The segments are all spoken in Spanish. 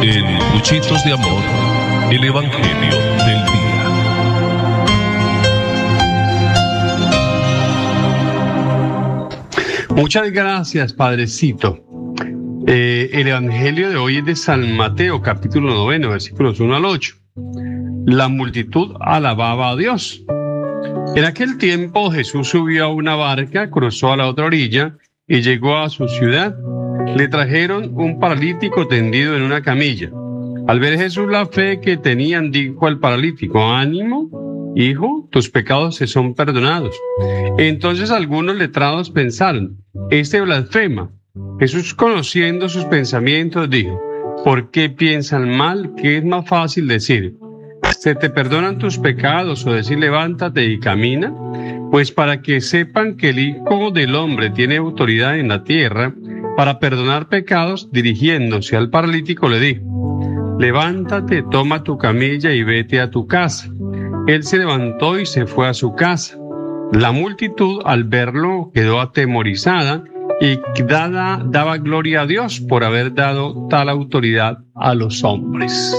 En Cuchitos de Amor, el Evangelio del Día. Muchas gracias, Padrecito. El Evangelio de hoy es de San Mateo, capítulo 9, versículos 1 al 8. La multitud alababa a Dios. En aquel tiempo Jesús subió a una barca, cruzó a la otra orilla y llegó a su ciudad. Le trajeron un paralítico tendido en una camilla. Al ver Jesús la fe que tenían, dijo al paralítico: ánimo, hijo, tus pecados se son perdonados. Entonces algunos letrados pensaron: este blasfema. Jesús, conociendo sus pensamientos, dijo: ¿por qué piensan mal? ¿Qué es más fácil decir: se te perdonan tus pecados, o decir levántate y camina? Pues para que sepan que el Hijo del Hombre tiene autoridad en la tierra para perdonar pecados, dirigiéndose al paralítico le dijo: levántate, toma tu camilla y vete a tu casa. Él se levantó y se fue a su casa. La multitud, al verlo, quedó atemorizada y daba gloria a Dios por haber dado tal autoridad a los hombres.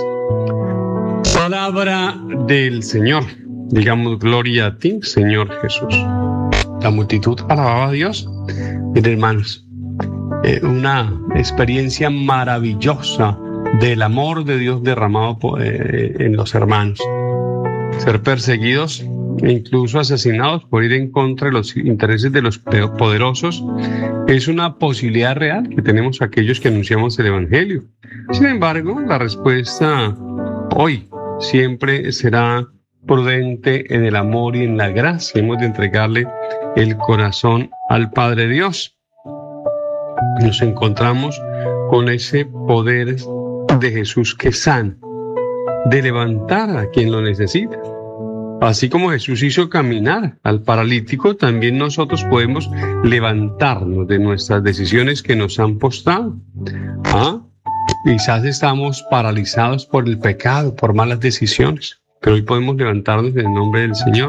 Palabra del Señor. Digamos gloria a ti, Señor Jesús. La multitud alababa a Dios. Miren, hermanos, una experiencia maravillosa del amor de Dios derramado en los hermanos. Ser perseguidos e incluso asesinados por ir en contra de los intereses de los poderosos es una posibilidad real que tenemos aquellos que anunciamos el Evangelio. Sin embargo, la respuesta hoy siempre será prudente en el amor y en la gracia. Hemos de entregarle el corazón al Padre Dios. Nos encontramos con ese poder de Jesús que sana, de levantar a quien lo necesita. Así como Jesús hizo caminar al paralítico, también nosotros podemos levantarnos de nuestras decisiones que nos han postrado. Quizás estamos paralizados por el pecado, por malas decisiones, pero hoy podemos levantarnos en el nombre del Señor.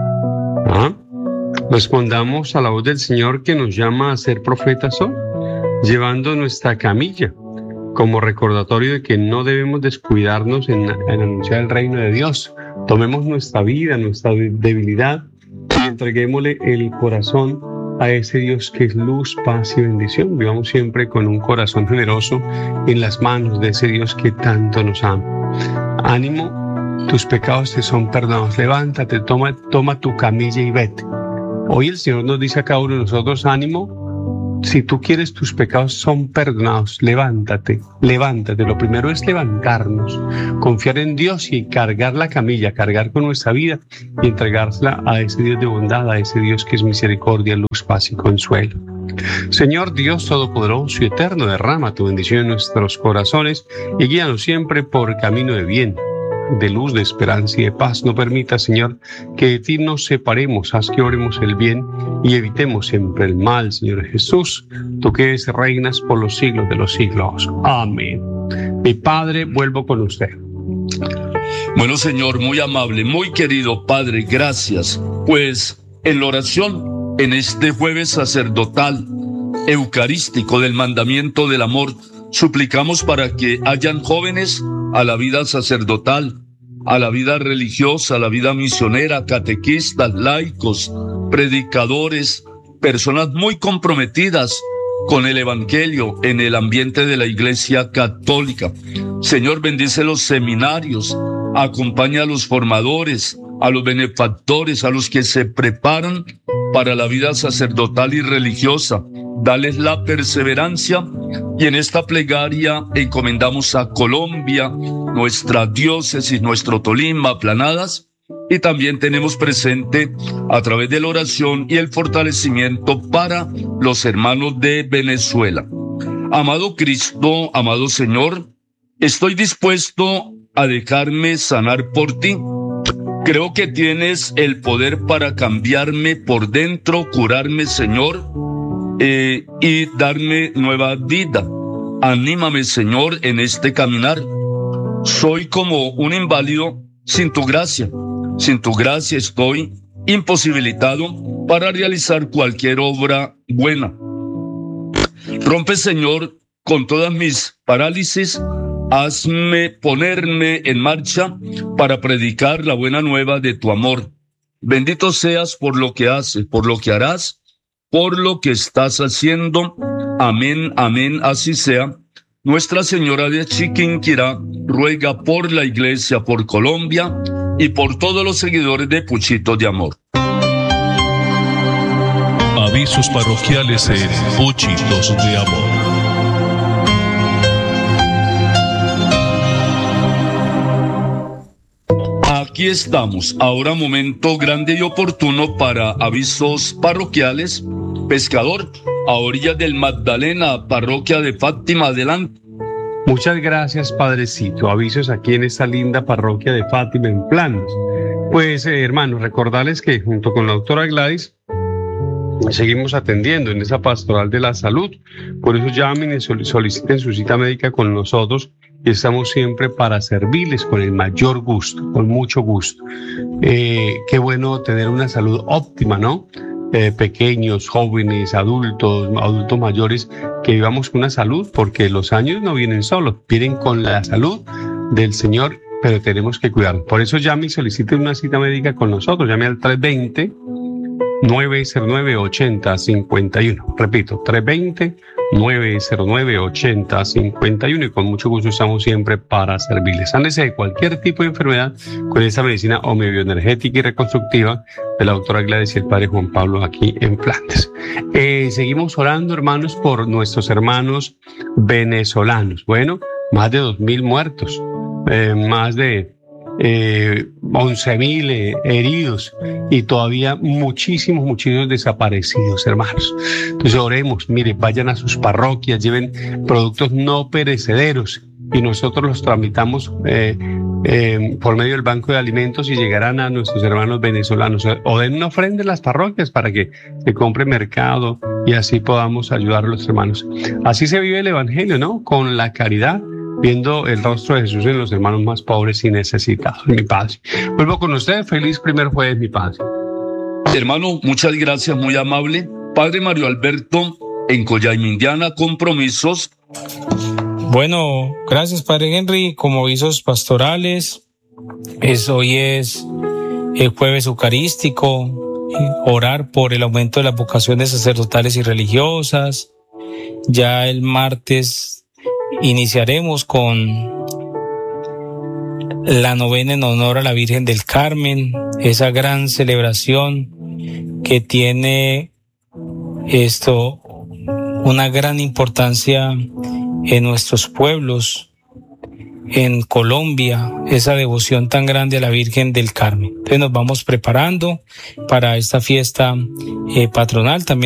Respondamos a la voz del Señor que nos llama a ser profetas hoy, llevando nuestra camilla como recordatorio de que no debemos descuidarnos en anunciar el reino de Dios. Tomemos nuestra vida, nuestra debilidad y entreguémosle el corazón a ese Dios que es luz, paz y bendición. Vivamos siempre con un corazón generoso en las manos de ese Dios que tanto nos ama. Ánimo, tus pecados te son perdonados. Levántate, toma tu camilla y vete. Hoy el Señor nos dice a cada uno de nosotros: ánimo, si tú quieres, tus pecados son perdonados. Levántate. Lo primero es levantarnos, confiar en Dios y cargar la camilla, cargar con nuestra vida y entregársela a ese Dios de bondad, a ese Dios que es misericordia, luz, paz y consuelo. Señor Dios Todopoderoso y Eterno, derrama tu bendición en nuestros corazones y guíanos siempre por camino de bien, de luz, de esperanza y de paz. No permita, Señor, que de ti nos separemos. Haz que oremos el bien y evitemos siempre el mal, Señor Jesús. Tú que reinas por los siglos de los siglos. Amén. Mi Padre, vuelvo con usted. Bueno, Señor, muy amable, muy querido Padre, gracias. Pues en la oración, en este jueves sacerdotal, eucarístico del mandamiento del amor, suplicamos para que hayan jóvenes a la vida sacerdotal, a la vida religiosa, a la vida misionera, catequistas, laicos, predicadores, personas muy comprometidas con el Evangelio en el ambiente de la Iglesia Católica. Señor, bendice los seminarios, acompaña a los formadores, a los benefactores, a los que se preparan para la vida sacerdotal y religiosa. Dales la perseverancia y en esta plegaria encomendamos a Colombia, nuestra diócesis, nuestro Tolima, Aplanadas, y también tenemos presente a través de la oración y el fortalecimiento para los hermanos de Venezuela. Amado Cristo, amado Señor, estoy dispuesto a dejarme sanar por ti. Creo que tienes el poder para cambiarme por dentro, curarme, Señor, y darme nueva vida. Anímame, Señor, en este caminar. Soy como un inválido sin tu gracia. Sin tu gracia estoy imposibilitado para realizar cualquier obra buena. Rompe, Señor, con todas mis parálisis hazme ponerme en marcha para predicar la buena nueva de tu amor. Bendito seas por lo que haces, por lo que harás, por lo que estás haciendo. Amén, amén, así sea. Nuestra Señora de Chiquinquirá ruega por la Iglesia, por Colombia y por todos los seguidores de Puchitos de Amor. Avisos parroquiales en Puchitos de Amor. Aquí estamos, ahora momento grande y oportuno para avisos parroquiales. Pescador, a orillas del Magdalena, parroquia de Fátima, adelante. Muchas gracias, Padrecito. Avisos aquí en esta linda parroquia de Fátima en Flandes. Pues, hermanos, recordarles que junto con la doctora Gladys seguimos atendiendo en esa pastoral de la salud. Por eso llamen y soliciten su cita médica con nosotros y estamos siempre para servirles con el mayor gusto, con mucho gusto. Qué bueno tener una salud óptima, ¿no? Pequeños, jóvenes, adultos mayores, que vivamos con una salud, porque los años no vienen solos, vienen con la salud del Señor, pero tenemos que cuidarnos. Por eso llame y solicite una cita médica con nosotros. Llame al 320-909-8051. Repito, 320-909-8051, y con mucho gusto estamos siempre para servirles. Ándese de cualquier tipo de enfermedad con esa medicina homeobioenergética y reconstructiva de la doctora Gladys y el padre Juan Pablo aquí en Flandes. Seguimos orando, hermanos, por nuestros hermanos venezolanos. Bueno, más de 2.000 muertos, más de 11.000 heridos y todavía muchísimos desaparecidos, hermanos. Entonces oremos, mire, vayan a sus parroquias, lleven productos no perecederos y nosotros los tramitamos por medio del Banco de Alimentos y llegarán a nuestros hermanos venezolanos. O den una ofrenda en las parroquias para que se compre mercado y así podamos ayudar a los hermanos. Así se vive el Evangelio, ¿no? Con la caridad, viendo el rostro de Jesús en los hermanos más pobres y necesitados. Mi Padre, vuelvo con usted. Feliz primer jueves, mi Padre. Hermano, muchas gracias, muy amable. Padre Mario Alberto, en Collaima, Indiana, compromisos. Bueno, gracias, Padre Henry. Como avisos pastorales, hoy es el jueves eucarístico, orar por el aumento de las vocaciones sacerdotales y religiosas. Ya el martes iniciaremos con la novena en honor a la Virgen del Carmen, esa gran celebración que tiene una gran importancia en nuestros pueblos, en Colombia, esa devoción tan grande a la Virgen del Carmen. Entonces nos vamos preparando para esta fiesta patronal también.